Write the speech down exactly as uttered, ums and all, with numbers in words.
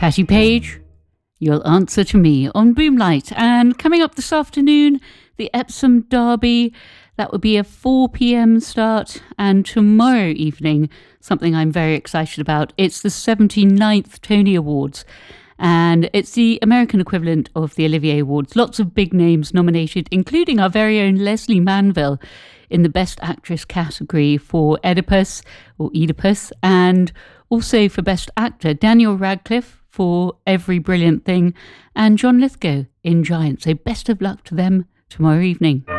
Patty Page, You'll Answer to Me on Boomlight. And coming up this afternoon, the Epsom Derby. That would be a four p.m. start. And tomorrow evening, something I'm very excited about, it's the seventy-ninth Tony Awards. And it's the American equivalent of the Olivier Awards. Lots of big names nominated, including our very own Leslie Manville in the Best Actress category for Oedipus, or Oedipus, and also for Best Actor, Daniel Radcliffe for Every Brilliant Thing, and John Lithgow in Giant. So best of luck to them tomorrow evening.